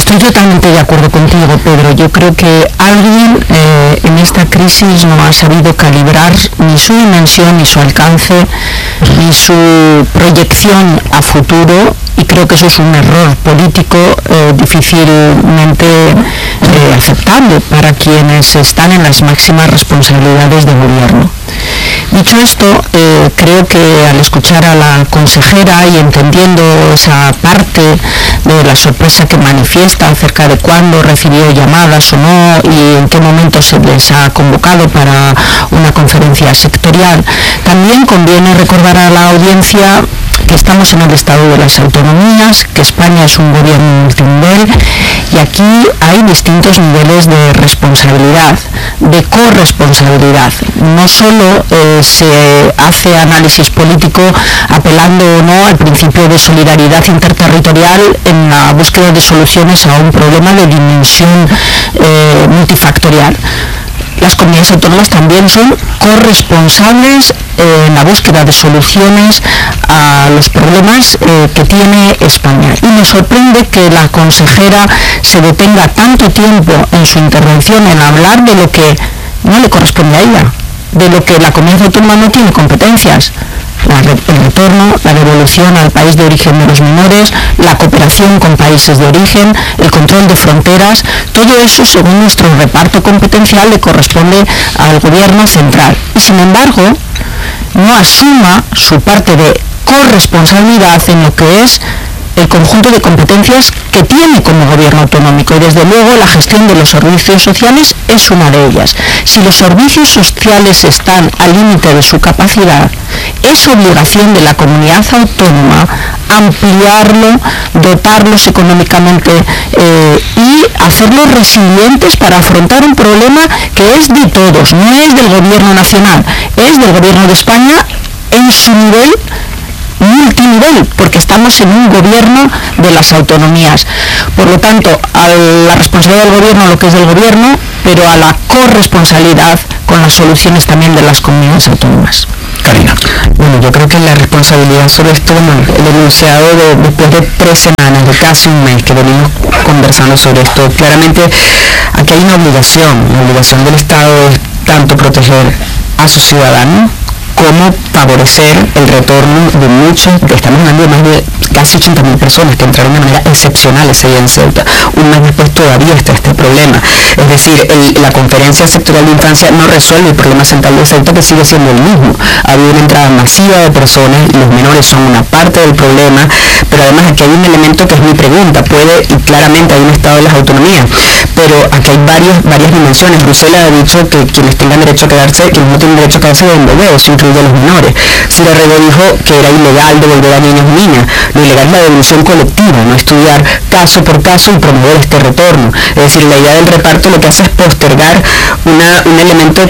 Estoy totalmente de acuerdo contigo, Pedro. Yo creo que alguien en esta crisis no ha sabido calibrar ni su dimensión, ni su alcance, ni su proyección a futuro, y creo que eso es un error político difícilmente aceptable para quienes están en las máximas responsabilidades de gobierno. Dicho esto, creo que al escuchar a la consejera y entendiendo esa parte de la sorpresa que manifiesta acerca de cuándo recibió llamadas o no y en qué momento se les ha convocado para una conferencia sectorial, también conviene recordar a la audiencia que estamos en el estado de las autonomías, que España es un gobierno multinivel y aquí hay distintos niveles de responsabilidad, de corresponsabilidad. No solo se hace análisis político apelando o no al principio de solidaridad interterritorial en la búsqueda de soluciones a un problema de dimensión multifactorial. Las comunidades autónomas también son corresponsables en la búsqueda de soluciones a los problemas que tiene España. Y me sorprende que la consejera se detenga tanto tiempo en su intervención en hablar de lo que no le corresponde a ella, de lo que la comunidad autónoma no tiene competencias. El retorno, la devolución al país de origen de los menores, la cooperación con países de origen, el control de fronteras, todo eso según nuestro reparto competencial le corresponde al gobierno central. Y sin embargo, no asuma su parte de corresponsabilidad en lo que es el conjunto de competencias que tiene como gobierno autonómico, y desde luego la gestión de los servicios sociales es una de ellas. Si los servicios sociales están al límite de su capacidad, es obligación de la comunidad autónoma ampliarlo, dotarlos económicamente y hacerlos resilientes para afrontar un problema que es de todos, no es del gobierno nacional, es del gobierno de España en su nivel multinivel, porque estamos en un gobierno de las autonomías. Por lo tanto, a la responsabilidad del gobierno lo que es del gobierno, pero a la corresponsabilidad con las soluciones también de las comunidades autónomas. Karina. Bueno, yo creo que la responsabilidad sobre esto, el enunciado después de 3 semanas, de casi un mes que venimos conversando sobre esto, claramente aquí hay una obligación del Estado es tanto proteger a sus ciudadanos como favorecer el retorno de muchos, estamos hablando de más de casi 80.000 personas que entraron de manera excepcional ese día en Ceuta. Un mes después todavía está este problema. Es decir, la conferencia sectorial de infancia no resuelve el problema central de Ceuta, que sigue siendo el mismo. Ha habido una entrada masiva de personas, los menores son una parte del problema, pero además aquí hay un elemento que es mi pregunta, y claramente hay un estado de las autonomías, pero aquí hay varias dimensiones. Bruselas ha dicho que quienes tengan derecho a quedarse, quienes no tienen derecho a quedarse deben volver, eso incluye a los menores. Cira Rego dijo que era ilegal devolver a niños y niñas. Lo ilegal es la devolución colectiva, no estudiar caso por caso y promover este retorno. Es decir, la idea del reparto lo que hace es postergar un elemento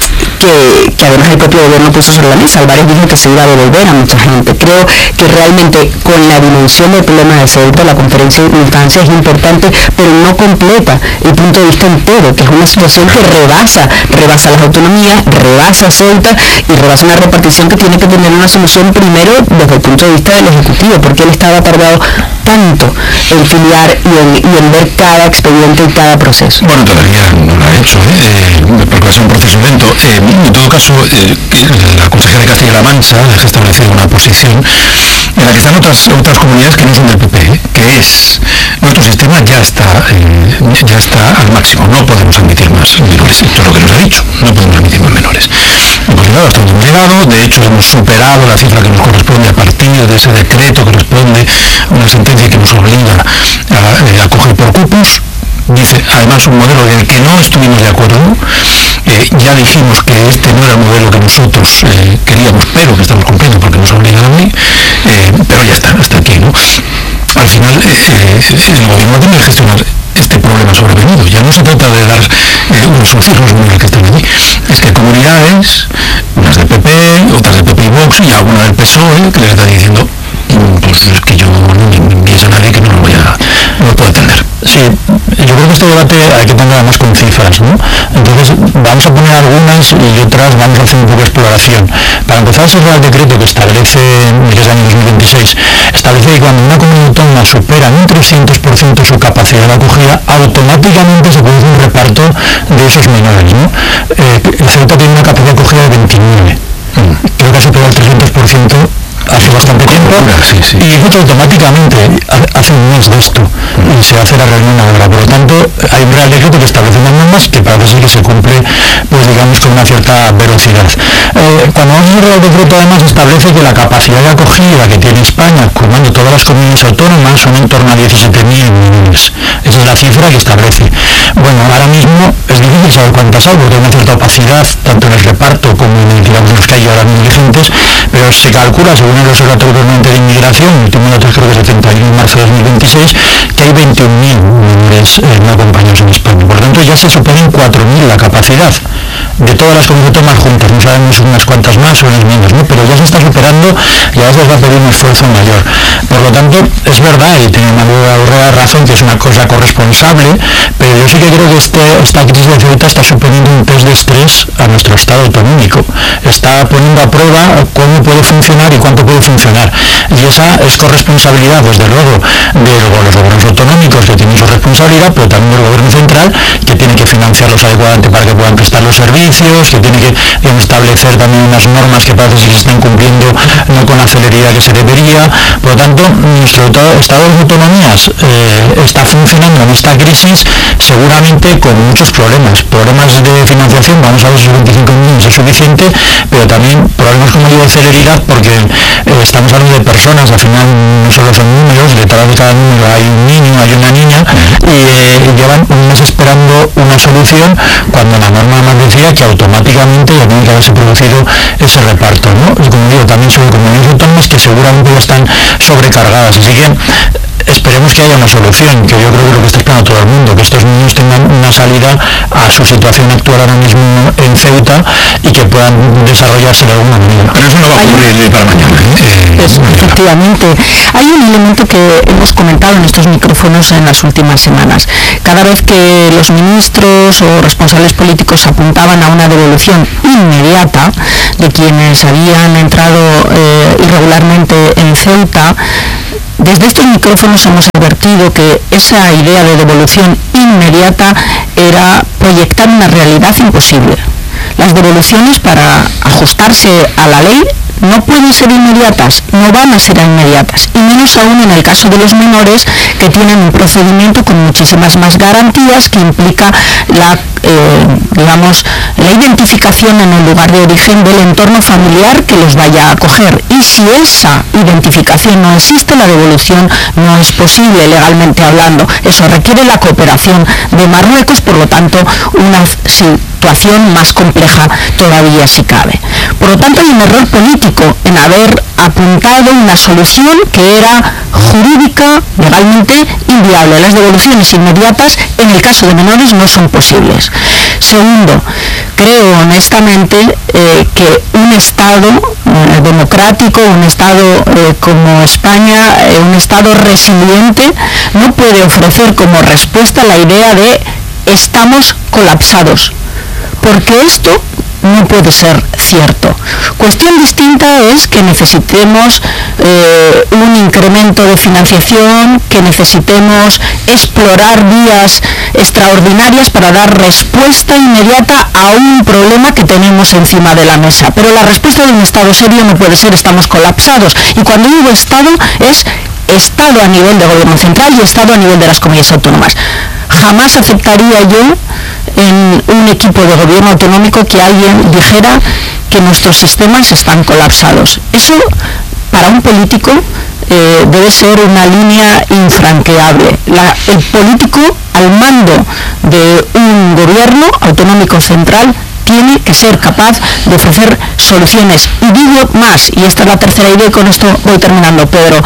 que además el propio gobierno puso sobre la mesa. Álvarez dijo que se iba a devolver a mucha gente. Creo que realmente con la dimensión del problema de Ceuta, la conferencia de infancia es importante, pero no completa el punto de vista entero, que es una situación que rebasa las autonomías, rebasa Ceuta y rebasa una repartición que tiene que tener una solución primero desde el punto de vista del Ejecutivo, porque él estaba tardado tanto en filiar y en ver cada expediente y cada proceso. Bueno, todavía no lo ha hecho, porque va a ser un proceso lento. En todo caso, la consejera de Castilla-La Mancha deja establecida una posición en la que están otras comunidades que no son del PP, que es nuestro sistema ya está al máximo, no podemos admitir más menores. Esto es lo que nos ha dicho, no podemos admitir más menores. Hemos llegado hasta donde hemos llegado, de hecho hemos superado la cifra que nos corresponde a partir de ese decreto que responde a una sentencia que nos obliga a acoger por cupos. Dice además un modelo en el que no estuvimos de acuerdo, ya dijimos que este no era el modelo que nosotros queríamos, pero que estamos cumpliendo porque nos obligan a mí, pero ya está, hasta aquí, ¿no? Al final el gobierno tiene que gestionar este problema sobrevenido. Ya no se trata de dar unos subsidios a que están allí, es que comunidades, unas del PP, otras del PP y Vox y alguna del PSOE, que les está diciendo pues es que yo no me envíes a nadie que no lo puedo atender. Sí, Sí, yo creo que este debate hay que tener además con cifras, ¿no? Entonces vamos a poner algunas y otras vamos a hacer un poco de exploración. Para empezar, ese Real Decreto que establece, que es el año 2026, establece que cuando una comunidad autónoma supera en un 300% su capacidad de acogida, automáticamente se produce un reparto de esos menores, ¿no? Ceuta tiene una capacidad de acogida de 29. Creo que ha superado el 300% hace bastante tiempo, y eso automáticamente hace un mes de esto y se hace la reunión ahora. Por lo tanto, hay un Real Decreto que establece unas normas que parece ser que se cumple, pues digamos, con una cierta velocidad. Cuando vamos al Real Decreto, además establece que la capacidad de acogida que tiene España, comando todas las comunidades autónomas, son en torno a 17.000 menores. Esa es la cifra que establece. Bueno, ahora mismo es difícil saber cuántas hay, porque hay una cierta opacidad tanto en el reparto como en, digamos, los que hay ahora mismo vigentes, pero se calcula, según el Observatorio Permanente de Inmigración, el último dato creo que es el 31 de marzo de 2026, que hay 21.000 menores no acompañados en España. Por lo tanto, ya se superan 4.000 la capacidad de todas las comunidades autónomas juntas. No sabemos unas cuantas más o unas menos, ¿no? Pero ya se está superando y a veces va a pedir un esfuerzo mayor. Por lo tanto, es verdad, y tiene Manuel Urrea razón, que es una cosa corresponsable, pero yo sí que creo que esta crisis de Ceuta está suponiendo un test de estrés a nuestro Estado autonómico. Está poniendo a prueba cómo puede funcionar y cuánto puede funcionar. Y esa es corresponsabilidad, desde luego, de los gobiernos autonómicos, que tienen su responsabilidad, pero también del gobierno central, que tiene que financiarlos adecuadamente para que puedan prestar los servicios, que tiene que establecer también unas normas que parece que se están cumpliendo no con la celeridad que se debería. Por lo tanto, nuestro Estado de autonomías está funcionando en esta crisis seguramente con muchos problemas de financiación. Vamos a ver si 25 millones es suficiente, pero también problemas, como digo, de celeridad, porque estamos hablando de personas, al final no solo son números, detrás de cada número hay un niño, hay una niña, y llevan un mes esperando una solución, cuando la norma más decía que automáticamente ya tiene que haberse producido ese reparto, ¿no? Y como digo, también sobre comunidades autónomas que seguramente ya están sobrecargadas, así que esperemos que haya una solución, que yo creo que es lo que está esperando todo el mundo, que estos niños tengan una salida a su situación actual ahora mismo en Ceuta y que puedan desarrollarse de alguna manera. Pero eso no va a ocurrir para mañana. Efectivamente. Hay un elemento que hemos comentado en estos micrófonos en las últimas semanas. Cada vez que los ministros o responsables políticos apuntaban a una devolución inmediata de quienes habían entrado irregularmente en Ceuta, desde estos micrófonos hemos advertido que esa idea de devolución inmediata era proyectar una realidad imposible. Las devoluciones, para ajustarse a la ley, no pueden ser inmediatas, no van a ser inmediatas, y menos aún en el caso de los menores, que tienen un procedimiento con muchísimas más garantías, que implica la identificación en el lugar de origen del entorno familiar que los vaya a acoger. Y si esa identificación no existe, la devolución no es posible legalmente hablando. Eso requiere la cooperación de Marruecos, por lo tanto, una situación más compleja todavía si cabe. Por lo tanto, hay un error político en haber apuntado una solución que era jurídica, legalmente inviable. Las devoluciones inmediatas en el caso de menores no son posibles. Segundo, creo honestamente que un Estado democrático, un Estado como España, un Estado resiliente, no puede ofrecer como respuesta la idea de estamos colapsados, porque esto no puede ser cierto. Cuestión distinta es que necesitemos un incremento de financiación, que necesitemos explorar vías extraordinarias para dar respuesta inmediata a un problema que tenemos encima de la mesa. Pero la respuesta de un Estado serio no puede ser estamos colapsados. Y cuando digo Estado, es Estado a nivel de gobierno central y Estado a nivel de las comunidades autónomas. Jamás aceptaría yo en un equipo de gobierno autonómico que alguien dijera que nuestros sistemas están colapsados. Eso, para un político, debe ser una línea infranqueable. El político, al mando de un gobierno autonómico central, tiene que ser capaz de ofrecer soluciones. Y digo más, y esta es la tercera idea, y con esto voy terminando, Pedro.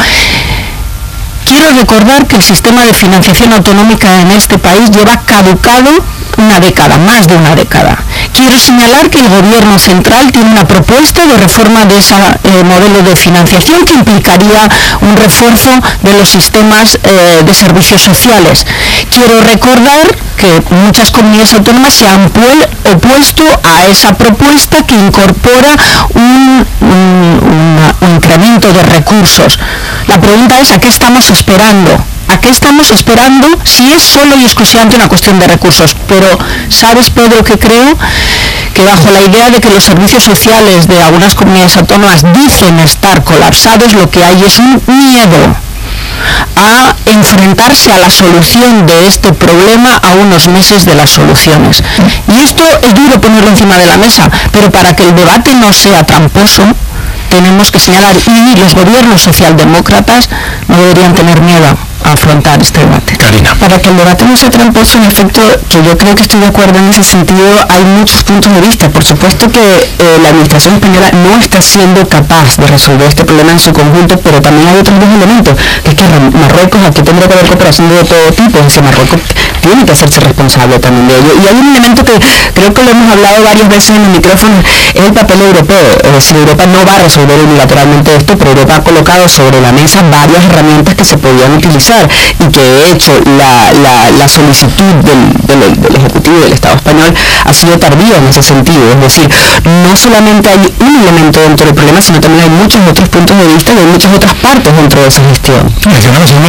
Quiero recordar que el sistema de financiación autonómica en este país lleva caducado una década, más de una década, Quiero señalar que el Gobierno central tiene una propuesta de reforma de ese modelo de financiación que implicaría un refuerzo de los sistemas de servicios sociales. Quiero recordar que muchas comunidades autónomas se han opuesto a esa propuesta que incorpora un incremento de recursos. La pregunta es: ¿a qué estamos esperando? ¿A qué estamos esperando si es solo y exclusivamente una cuestión de recursos? Pero, ¿sabes, Pedro, que creo? Que bajo la idea de que los servicios sociales de algunas comunidades autónomas dicen estar colapsados, lo que hay es un miedo a enfrentarse a la solución de este problema a unos meses de las soluciones. Y esto es duro ponerlo encima de la mesa, pero para que el debate no sea tramposo, tenemos que señalar, y los gobiernos socialdemócratas no deberían tener miedo a afrontar este debate. Karina. Para que el debate no sea tramposo, en efecto, que yo creo que estoy de acuerdo en ese sentido, hay muchos puntos de vista. Por supuesto que la administración española no está siendo capaz de resolver este problema en su conjunto, pero también hay otros dos elementos, que es que Marruecos, aquí tendría que haber cooperación de todo tipo, es decir, Marruecos tiene que hacerse responsable también de ello. Y hay un elemento que creo que lo hemos hablado varias veces en el micrófono, es el papel europeo. Es decir, Europa no va a resolver unilateralmente esto, pero Europa ha colocado sobre la mesa varias herramientas que se podían utilizar, y que de hecho la solicitud del Ejecutivo y del Estado español ha sido tardía en ese sentido. Es decir, no solamente hay un elemento dentro del problema, sino también hay muchos otros puntos de vista y hay muchas otras partes dentro de esa gestión. Mencionabas algo